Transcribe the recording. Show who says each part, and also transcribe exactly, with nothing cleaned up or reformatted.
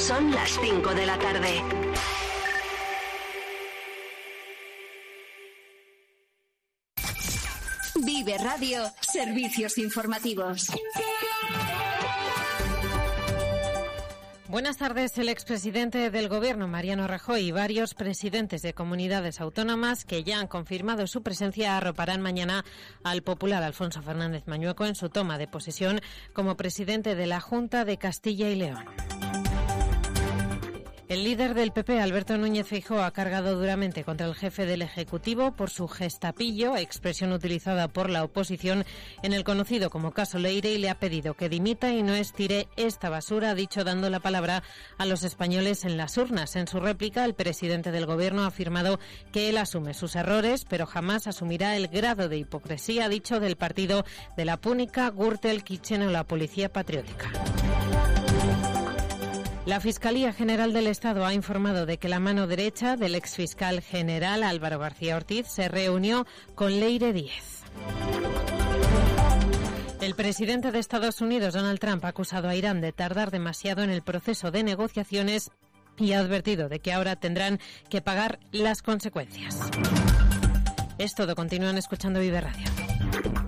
Speaker 1: Son las cinco de la tarde. Vive Radio, servicios informativos.
Speaker 2: Buenas tardes. El expresidente del Gobierno, Mariano Rajoy, y varios presidentes de comunidades autónomas que ya han confirmado su presencia arroparán mañana al popular Alfonso Fernández Mañueco en su toma de posesión como presidente de la Junta de Castilla y León. El líder del P P, Alberto Núñez Feijóo, ha cargado duramente contra el jefe del Ejecutivo por su gestapillo, expresión utilizada por la oposición en el conocido como caso Leire, y le ha pedido que dimita y no estire esta basura, ha dicho, dando la palabra a los españoles en las urnas. En su réplica, el presidente del Gobierno ha afirmado que él asume sus errores, pero jamás asumirá el grado de hipocresía, ha dicho, del partido de la Púnica, Gürtel, Kitchen o la Policía Patriótica. La Fiscalía General del Estado ha informado de que la mano derecha del exfiscal general Álvaro García Ortiz se reunió con Leire Díez. El presidente de Estados Unidos, Donald Trump, ha acusado a Irán de tardar demasiado en el proceso de negociaciones y ha advertido de que ahora tendrán que pagar las consecuencias. Es todo. Continúan escuchando Vive Radio.